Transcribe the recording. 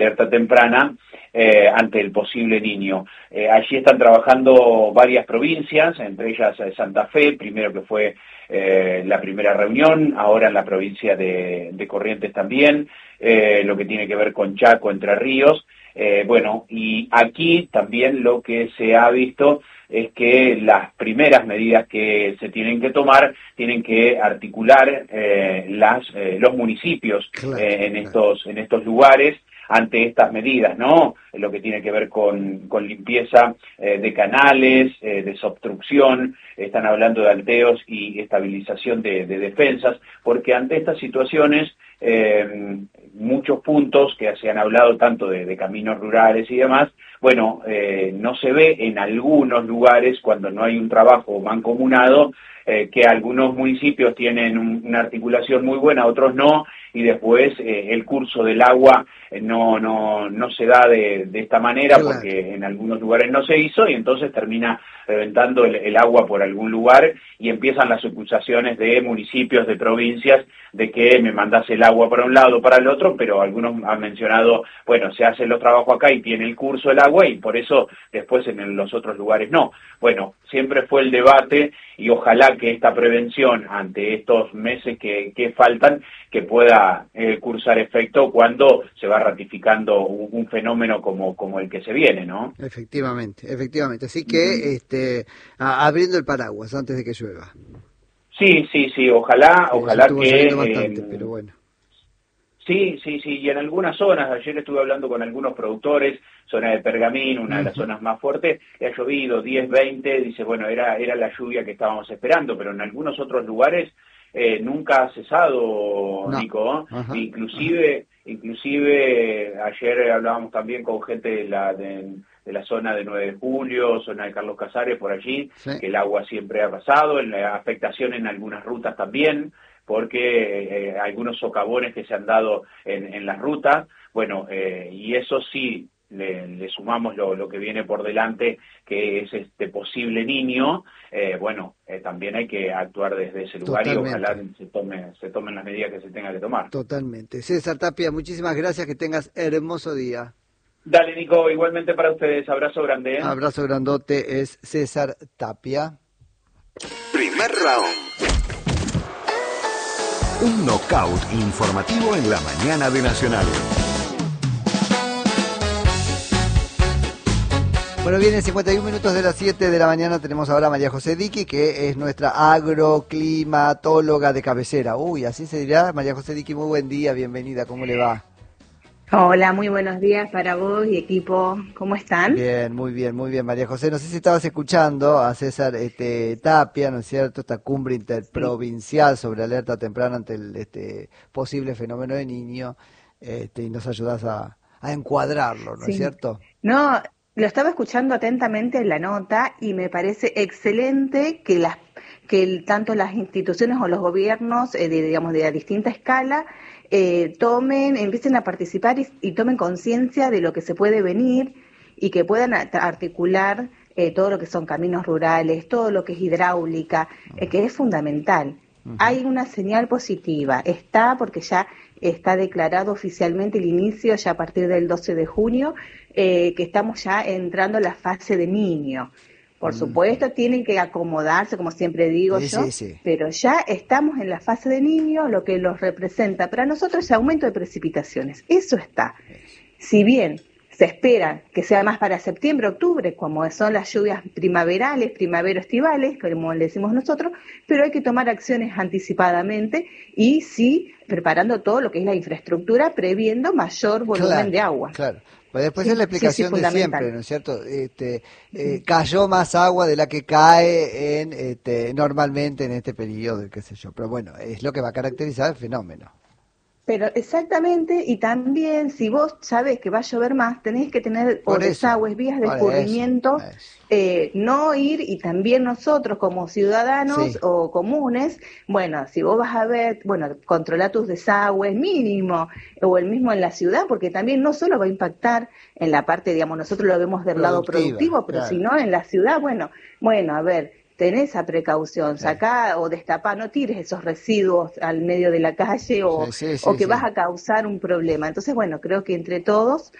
alerta temprana ante el posible niño. Allí están trabajando varias provincias, entre ellas Santa Fe, primero que fue la primera reunión, ahora en la provincia de Corrientes también, lo que tiene que ver con Chaco, Entre Ríos. Bueno, y aquí también lo que se ha visto es que las primeras medidas que se tienen que tomar tienen que articular los municipios en estos lugares ante estas medidas, ¿no? Lo que tiene que ver con limpieza de canales, desobstrucción, están hablando de alteos y estabilización de defensas, porque ante estas situaciones muchos puntos que se han hablado tanto de caminos rurales y demás, bueno, no se ve en algunos lugares cuando no hay un trabajo mancomunado, que algunos municipios tienen una articulación muy buena, otros no, y después el curso del agua no se da de esta manera, claro, porque en algunos lugares no se hizo y entonces termina reventando el agua por algún lugar y empiezan las acusaciones de municipios, de provincias, de que me mandás el agua para un lado, para el otro, pero algunos han mencionado, bueno, se hacen los trabajos acá y tiene el curso el agua y por eso después en los otros lugares no. Bueno, siempre fue el debate y ojalá que esta prevención ante estos meses que faltan, que pueda cursar efecto cuando se va ratificando un fenómeno como el que se viene, ¿no? Efectivamente. Así que abriendo el paraguas antes de que llueva. Sí, ojalá que... bastante, pero bueno. Sí, y en algunas zonas, ayer estuve hablando con algunos productores, zona de Pergamín, una de las zonas más fuertes, ha llovido 10, 20, dice, bueno, era la lluvia que estábamos esperando, pero en algunos otros lugares nunca ha cesado, no. Nico, inclusive ayer hablábamos también con gente de la zona de 9 de Julio, zona de Carlos Casares, por allí, sí, que el agua siempre ha pasado, en la afectación en algunas rutas también, porque algunos socavones que se han dado en las rutas, bueno, y eso sí, le sumamos lo que viene por delante, que es este posible niño, bueno, también hay que actuar desde ese lugar. Totalmente. Y ojalá se tomen las medidas que se tengan que tomar. Totalmente. César Tapia, muchísimas gracias, que tengas hermoso día. Dale, Nico, igualmente para ustedes, abrazo grande. Abrazo grandote, es César Tapia. Primer round. Un knockout informativo en la mañana de Nacional. Bueno, vienen 51 minutos de las 7 de la mañana, tenemos ahora a María José Diqui, que es nuestra agroclimatóloga de cabecera. Uy, así se dirá. María José Diqui, muy buen día, bienvenida, ¿cómo le va? Hola, muy buenos días para vos y equipo, ¿cómo están? Bien, muy bien, María José. No sé si estabas escuchando a César Tapia, ¿no es cierto?, esta cumbre interprovincial sobre alerta temprana ante el posible fenómeno de niño, y nos ayudás a encuadrarlo, ¿no es cierto? No, lo estaba escuchando atentamente en la nota y me parece excelente que tanto las instituciones o los gobiernos, digamos, de a distinta escala, empiecen a participar y tomen conciencia de lo que se puede venir y que puedan articular todo lo que son caminos rurales, todo lo que es hidráulica, que es fundamental. Hay una señal positiva, porque ya está declarado oficialmente el inicio, ya a partir del 12 de junio, que estamos ya entrando a la fase de niño. Por supuesto, tienen que acomodarse, como siempre digo yo, pero ya estamos en la fase de niño, lo que los representa para nosotros es aumento de precipitaciones. Eso está. Si bien se espera que sea más para septiembre, octubre, como son las lluvias primaverales, primavero-estivales, como le decimos nosotros, pero hay que tomar acciones anticipadamente y sí, preparando todo lo que es la infraestructura, previendo mayor volumen de agua. Claro. Pues después es la explicación de siempre, ¿no es cierto? Cayó más agua de la que cae normalmente en este periodo, qué sé yo. Pero bueno, es lo que va a caracterizar el fenómeno. Pero exactamente, y también si vos sabés que va a llover más, tenés que tener desagües, vías de escurrimiento, no ir, y también nosotros como ciudadanos o comunes, bueno, si vos vas a ver, bueno, controlar tus desagües mínimo, o el mismo en la ciudad, porque también no solo va a impactar en la parte, digamos, nosotros lo vemos del lado productivo, pero si no en la ciudad, bueno, a ver, ten esa precaución, sacá o destapá, no tires esos residuos al medio de la calle o que vas a causar un problema. Entonces, bueno, creo que entre todos